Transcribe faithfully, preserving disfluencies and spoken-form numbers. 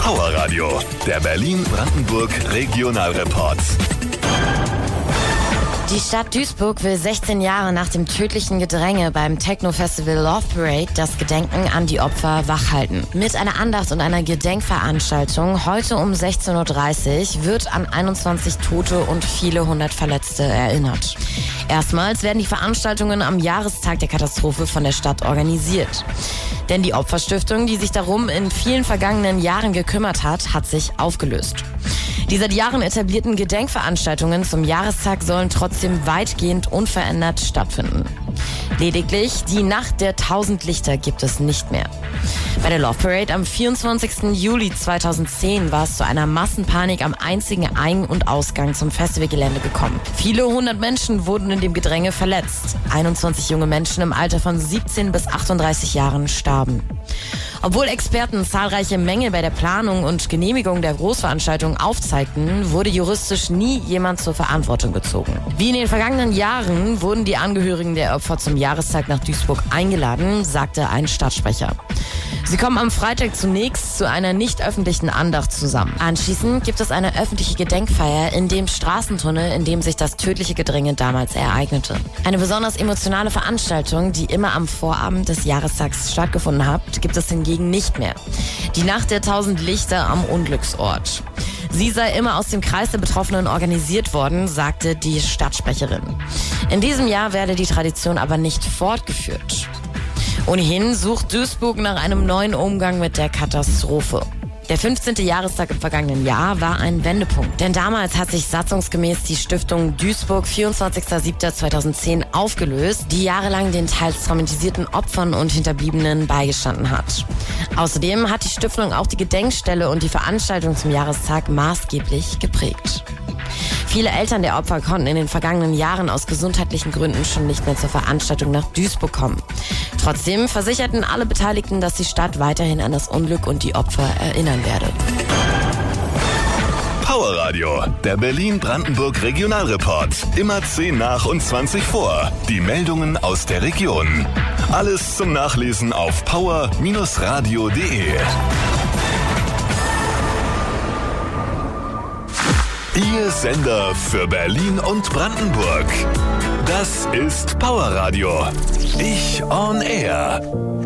Power Radio, der Berlin-Brandenburg Regionalreport. Die Stadt Duisburg will sechzehn Jahre nach dem tödlichen Gedränge beim Techno-Festival Love Parade das Gedenken an die Opfer wachhalten. Mit einer Andacht und einer Gedenkveranstaltung heute um sechzehn Uhr dreißig wird an einundzwanzig Tote und viele hundert Verletzte erinnert. Erstmals werden die Veranstaltungen am Jahrestag der Katastrophe von der Stadt organisiert. Denn die Opferstiftung, die sich darum in vielen vergangenen Jahren gekümmert hat, hat sich aufgelöst. Die seit Jahren etablierten Gedenkveranstaltungen zum Jahrestag sollen trotzdem weitgehend unverändert stattfinden. Lediglich die Nacht der tausend Lichter gibt es nicht mehr. Bei der Love Parade am vierundzwanzigsten Juli zweitausendzehn war es zu einer Massenpanik am einzigen Ein- und Ausgang zum Festivalgelände gekommen. Viele hundert Menschen wurden in dem Gedränge verletzt. einundzwanzig junge Menschen im Alter von siebzehn bis achtunddreißig Jahren starben. Obwohl Experten zahlreiche Mängel bei der Planung und Genehmigung der Großveranstaltung aufzeigten, wurde juristisch nie jemand zur Verantwortung gezogen. Wie in den vergangenen Jahren wurden die Angehörigen der Opfer zum Jahrestag nach Duisburg eingeladen, sagte ein Stadtsprecher. Sie kommen am Freitag zunächst zu einer nicht öffentlichen Andacht zusammen. Anschließend gibt es eine öffentliche Gedenkfeier in dem Straßentunnel, in dem sich das tödliche Gedränge damals ereignete. Eine besonders emotionale Veranstaltung, die immer am Vorabend des Jahrestags stattgefunden hat, gibt es hingegen nicht mehr. Die Nacht der tausend Lichter am Unglücksort. Sie sei immer aus dem Kreis der Betroffenen organisiert worden, sagte die Stadtsprecherin. In diesem Jahr werde die Tradition aber nicht fortgeführt. Ohnehin sucht Duisburg nach einem neuen Umgang mit der Katastrophe. Der fünfzehnte Jahrestag im vergangenen Jahr war ein Wendepunkt. Denn damals hat sich satzungsgemäß die Stiftung Duisburg vierundzwanzigster siebter zweitausendzehn aufgelöst, die jahrelang den teils traumatisierten Opfern und Hinterbliebenen beigestanden hat. Außerdem hat die Stiftung auch die Gedenkstelle und die Veranstaltung zum Jahrestag maßgeblich geprägt. Viele Eltern der Opfer konnten in den vergangenen Jahren aus gesundheitlichen Gründen schon nicht mehr zur Veranstaltung nach Duisburg kommen. Trotzdem versicherten alle Beteiligten, dass die Stadt weiterhin an das Unglück und die Opfer erinnern werde. Power Radio, der Berlin-Brandenburg Regionalreport. Immer zehn nach und zwanzig vor. Die Meldungen aus der Region. Alles zum Nachlesen auf power radio punkt de. Ihr Sender für Berlin und Brandenburg. Das ist Power Radio. Ich on Air.